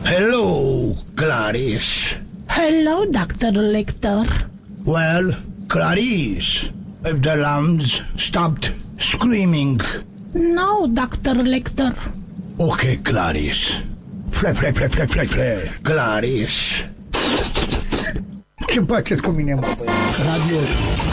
Hello, Clarice. Hello, Dr. Lecter. Well, Clarice, if the lambs stopped screaming. No, Dr. Lecter. Okay, Clarice. Fle, Clarice. Ce faceți cu mine, mă, băi? Radio.